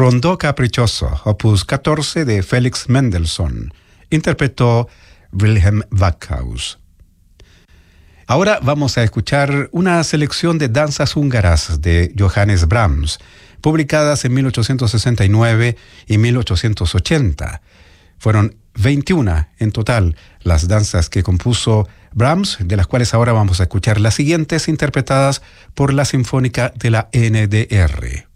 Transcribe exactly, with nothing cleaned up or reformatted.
Rondó Caprichoso, opus catorce de Félix Mendelssohn. Interpretó Wilhelm Backhaus. Ahora vamos a escuchar una selección de danzas húngaras de Johannes Brahms, publicadas en mil ochocientos sesenta y nueve y mil ochocientos ochenta. Fueron veintiuna en total las danzas que compuso Brahms, de las cuales ahora vamos a escuchar las siguientes interpretadas por la Sinfónica de la N D R.